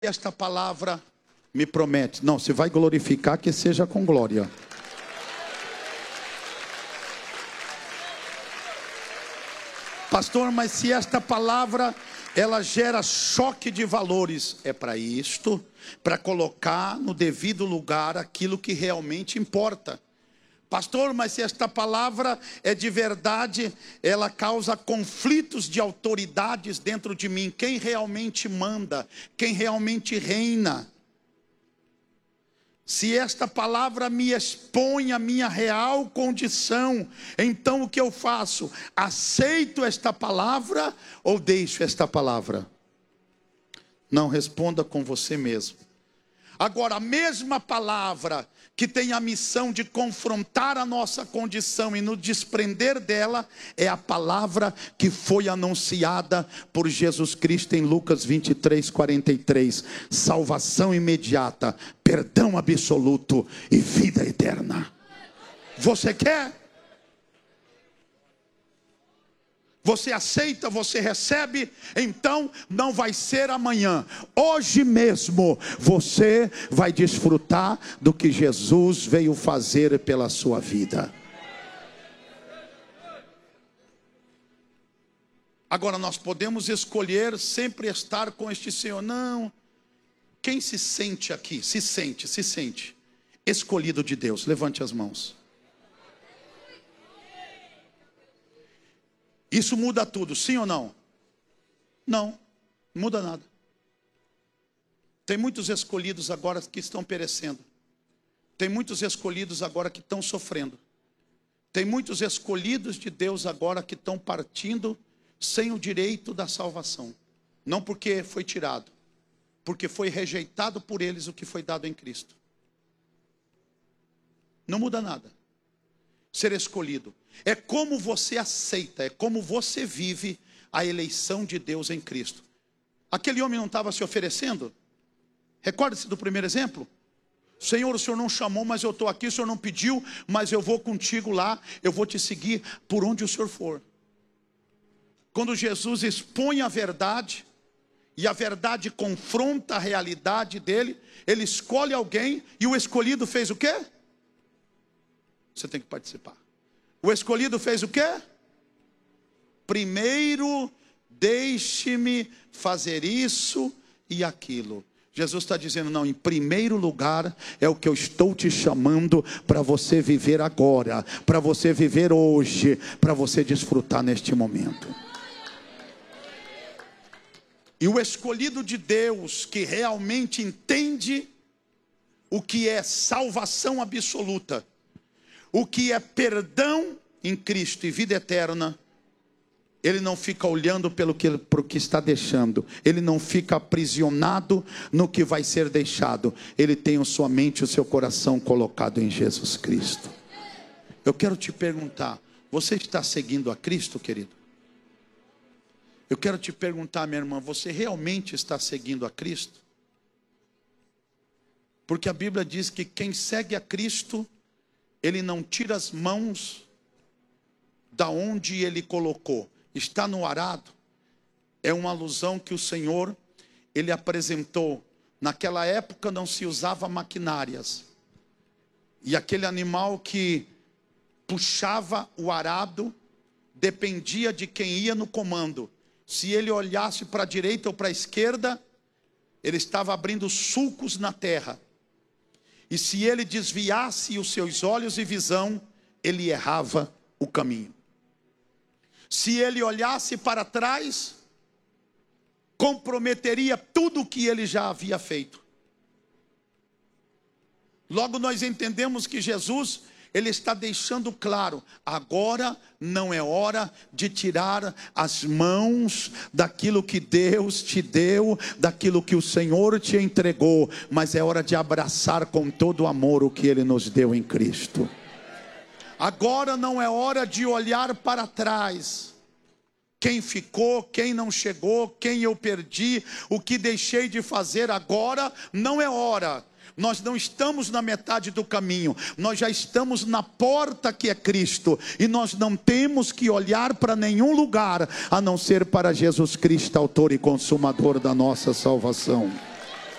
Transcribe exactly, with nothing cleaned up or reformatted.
Esta palavra me promete. Não, se vai glorificar, que seja com glória. Pastor, mas se esta palavra ela gera choque de valores, é para isto, para colocar no devido lugar aquilo que realmente importa. Pastor, mas se esta palavra é de verdade, ela causa conflitos de autoridades dentro de mim. Quem realmente manda? Quem realmente reina? Se esta palavra me expõe a minha real condição, então o que eu faço? Aceito esta palavra ou deixo esta palavra? Não, responda com você mesmo. Agora, a mesma palavra que tem a missão de confrontar a nossa condição e nos desprender dela, é a palavra que foi anunciada por Jesus Cristo em Lucas vinte e três, quarenta e três. Salvação imediata, perdão absoluto e vida eterna. Você quer? Você aceita, você recebe, então não vai ser amanhã. Hoje mesmo você vai desfrutar do que Jesus veio fazer pela sua vida. Agora nós podemos escolher sempre estar com este Senhor. Não. Quem se sente aqui? Se sente, se sente escolhido de Deus. Levante as mãos. Isso muda tudo, sim ou não? Não, não muda nada. Tem muitos escolhidos agora que estão perecendo. Tem muitos escolhidos agora que estão sofrendo. Tem muitos escolhidos de Deus agora que estão partindo sem o direito da salvação. Não porque foi tirado, porque foi rejeitado por eles o que foi dado em Cristo. Não muda nada. Ser escolhido é como você aceita, é como você vive a eleição de Deus em Cristo. Aquele homem não estava se oferecendo? Recorda-se do primeiro exemplo? Senhor, o Senhor não chamou, mas eu estou aqui. O Senhor não pediu, mas eu vou contigo lá. Eu vou te seguir por onde o Senhor for. Quando Jesus expõe a verdade, e a verdade confronta a realidade dele, ele escolhe alguém, e o escolhido fez o quê? Você tem que participar. O escolhido fez o quê? Primeiro, deixe-me fazer isso e aquilo. Jesus está dizendo, não, em primeiro lugar é o que eu estou te chamando para você viver agora, para você viver hoje, para você desfrutar neste momento. E o escolhido de Deus, que realmente entende o que é salvação absoluta, o que é perdão em Cristo e vida eterna, ele não fica olhando pelo que, pelo que está deixando. Ele não fica aprisionado no que vai ser deixado. Ele tem a sua mente e o seu coração colocado em Jesus Cristo. Eu quero te perguntar, você está seguindo a Cristo, querido? Eu quero te perguntar, minha irmã, você realmente está seguindo a Cristo? Porque a Bíblia diz que quem segue a Cristo, ele não tira as mãos da onde ele colocou. Está no arado. É uma alusão que o Senhor, ele apresentou. Naquela época não se usava maquinárias. E aquele animal que puxava o arado, dependia de quem ia no comando. Se ele olhasse para a direita ou para a esquerda, ele estava abrindo sulcos na terra. E se ele desviasse os seus olhos e visão, ele errava o caminho. Se ele olhasse para trás, comprometeria tudo o que ele já havia feito. Logo nós entendemos que Jesus, ele está deixando claro, agora não é hora de tirar as mãos daquilo que Deus te deu, daquilo que o Senhor te entregou, mas é hora de abraçar com todo o amor o que Ele nos deu em Cristo. Agora não é hora de olhar para trás. Quem ficou, quem não chegou, quem eu perdi, o que deixei de fazer, agora não é hora. Nós não estamos na metade do caminho, nós já estamos na porta que é Cristo, e nós não temos que olhar para nenhum lugar, a não ser para Jesus Cristo, autor e consumador da nossa salvação.